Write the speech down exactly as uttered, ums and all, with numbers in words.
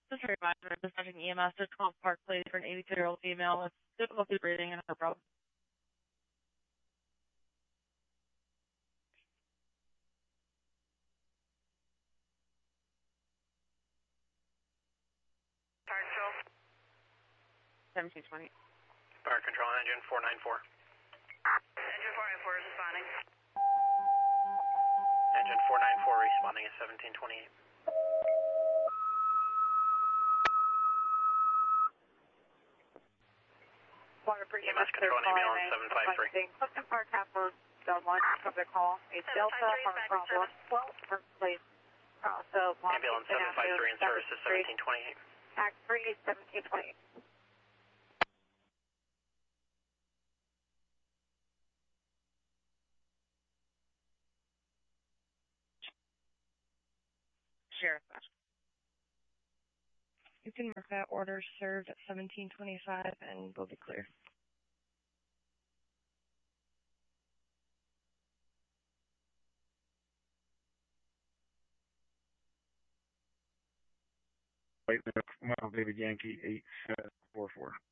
This is your advisor dispatching E M S to twelve Park Place for an eighty-two-year-old female with difficulty breathing and her problem. Fire control. seventeen twenty. Fire control, engine four nine four. Engine four nine four is responding. Engine four nine four responding at seventeen twenty-eight. E M S control and ambulance seven five three. Clifton Park, Castle, Delta one, cover the call. A Delta, Park, Bravo, twelve Park Place. Also, ambulance seven five three in service is seventeen twenty-eight. Act three, seventeen twenty-eight. Sheriff. You can mark that order served at seventeen twenty-five and we'll be clear. Wait, Mile David Yankee eight seven four four.